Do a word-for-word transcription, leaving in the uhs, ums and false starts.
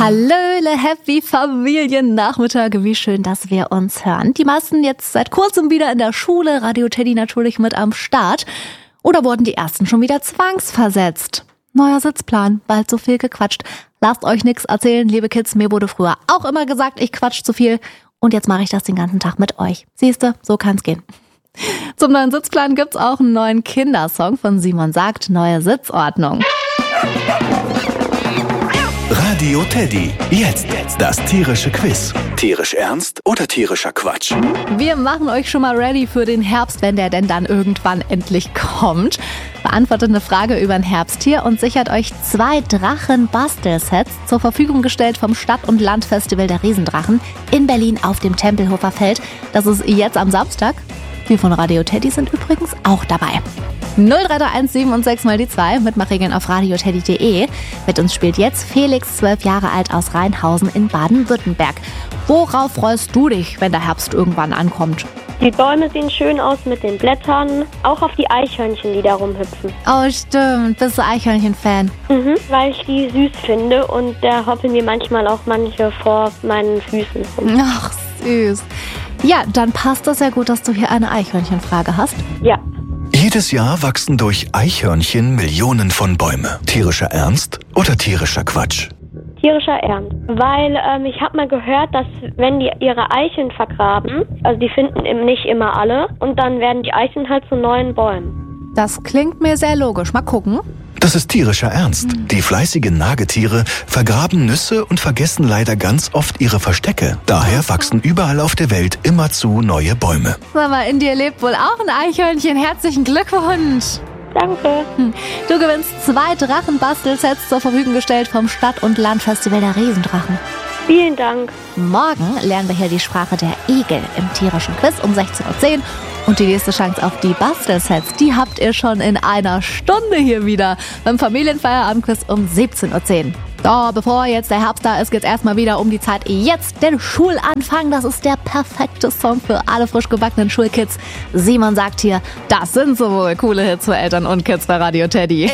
Hallöle, happy Familiennachmittag. Wie schön, dass wir uns hören. Die meisten jetzt seit kurzem wieder in der Schule, Radio Teddy natürlich mit am Start. Oder wurden die ersten schon wieder zwangsversetzt? Neuer Sitzplan, bald so viel gequatscht. Lasst euch nix erzählen, liebe Kids. Mir wurde früher auch immer gesagt, ich quatsch zu viel. Und jetzt mache ich das den ganzen Tag mit euch. Siehste, so kann's gehen. Zum neuen Sitzplan gibt's auch einen neuen Kindersong von Simon Sagt, neue Sitzordnung. Radio Teddy, jetzt das tierische Quiz. Tierisch ernst oder tierischer Quatsch? Wir machen euch schon mal ready für den Herbst, wenn der denn dann irgendwann endlich kommt. Beantwortet eine Frage über ein Herbsttier und sichert euch zwei Drachen-Bastelsets zur Verfügung gestellt vom Stadt- und Landfestival der Riesendrachen in Berlin auf dem Tempelhofer Feld. Das ist jetzt am Samstag. Wir von Radio Teddy sind übrigens auch dabei. null drei drei eins sieben und sechs mal die zwei, Mitmachregeln auf radioteddy punkt de. Mit uns spielt jetzt Felix, zwölf Jahre alt, aus Rheinhausen in Baden-Württemberg. Worauf freust du dich, wenn der Herbst irgendwann ankommt? Die Bäume sehen schön aus mit den Blättern, auch auf die Eichhörnchen, die da rumhüpfen. Oh stimmt, bist du Eichhörnchen-Fan? Mhm, weil ich die süß finde und da hoppeln mir manchmal auch manche vor meinen Füßen rum. Ach, süß. Ja, dann passt das ja gut, dass du hier eine Eichhörnchenfrage hast. Ja. Jedes Jahr wachsen durch Eichhörnchen Millionen von Bäume. Tierischer Ernst oder tierischer Quatsch? Tierischer Ernst. Weil ähm, ich habe mal gehört, dass wenn die ihre Eicheln vergraben, also die finden eben nicht immer alle, und dann werden die Eicheln halt zu neuen Bäumen. Das klingt mir sehr logisch. Mal gucken. Das ist tierischer Ernst. Die fleißigen Nagetiere vergraben Nüsse und vergessen leider ganz oft ihre Verstecke. Daher wachsen überall auf der Welt immerzu neue Bäume. Sag mal, in dir lebt wohl auch ein Eichhörnchen. Herzlichen Glückwunsch. Danke. Du gewinnst zwei Drachen-Bastelsets zur Verfügung gestellt vom Stadt- und Landfestival der Riesendrachen. Vielen Dank. Morgen lernen wir hier die Sprache der Igel im tierischen Quiz um sechzehn Uhr zehn. Und die nächste Chance auf die Bastelsets, die habt ihr schon in einer Stunde hier wieder beim Familienfeierabendquiz um siebzehn Uhr zehn. So, bevor jetzt der Herbst da ist, geht's erstmal wieder um die Zeit jetzt, den Schulanfang. Das ist der perfekte Song für alle frisch gebackenen Schulkids. Simon Sagt hier, das sind so wohl coole Hits für Eltern und Kids bei Radio Teddy.